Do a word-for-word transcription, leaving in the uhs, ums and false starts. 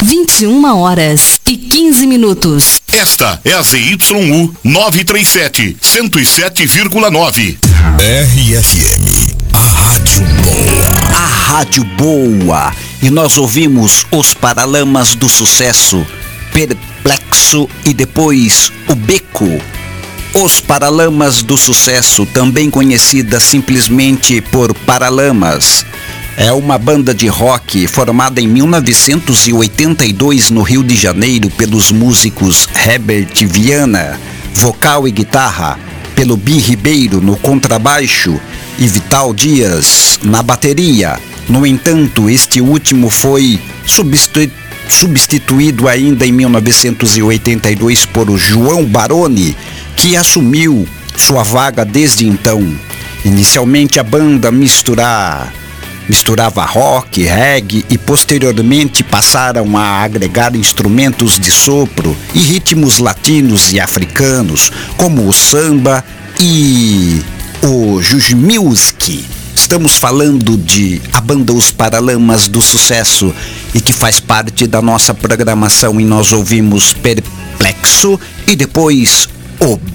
vinte e uma horas e quinze minutos. Esta é a Z Y U novecentos e trinta e sete, cento e sete vírgula nove. R F M, a rádio boa. A rádio boa. E nós ouvimos os Paralamas do Sucesso, Perplexo e depois o Beco. Os Paralamas do Sucesso, também conhecida simplesmente por Paralamas, é uma banda de rock formada em mil novecentos e oitenta e dois no Rio de Janeiro pelos músicos Herbert Viana, vocal e guitarra, pelo Bi Ribeiro no contrabaixo e Vital Dias na bateria. No entanto, este último foi substitu- substituído ainda em mil novecentos e oitenta e dois por João Baroni, que assumiu sua vaga desde então. Inicialmente a banda misturar, misturava rock, reggae e posteriormente passaram a agregar instrumentos de sopro e ritmos latinos e africanos, como o samba e o Juju Music. Estamos falando de a banda Os Paralamas do Sucesso e que faz parte da nossa programação, e nós ouvimos Perplexo e depois o